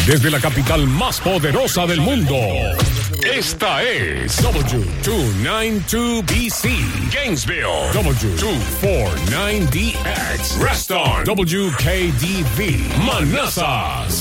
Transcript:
Desde la capital más poderosa del mundo. Esta es W292BC, Gainesville. W249DX, Reston. WKDV, Manassas.